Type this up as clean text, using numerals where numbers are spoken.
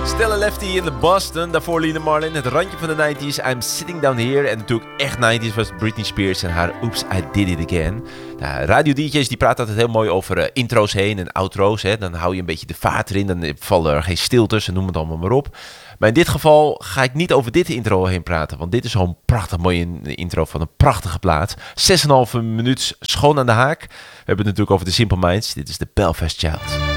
Still a Lefty in the Boston. Daarvoor Lina Marlin, het randje van de 90s. I'm Sitting Down Here. En natuurlijk echt 90s was Britney Spears en haar Oops, I Did It Again. Nou, radio-dj's die praten altijd heel mooi over intro's heen en outro's. Hè. Dan hou je een beetje de vaart erin. Dan vallen er geen stiltes en noem het allemaal maar op. Maar in dit geval ga ik niet over dit intro heen praten. Want dit is zo'n prachtig mooie intro van een prachtige plaat. 6,5 minuut schoon aan de haak. We hebben het natuurlijk over de Simple Minds. Dit is de Belfast Child.